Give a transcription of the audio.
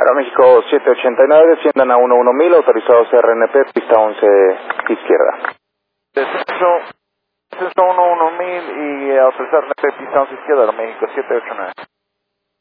Aeroméxico 789, desciendan a 11000, autorizados RNP, pista 11 izquierda. Descenso 11000 y autorizar RNP, pista 11 izquierda, Aeroméxico 789.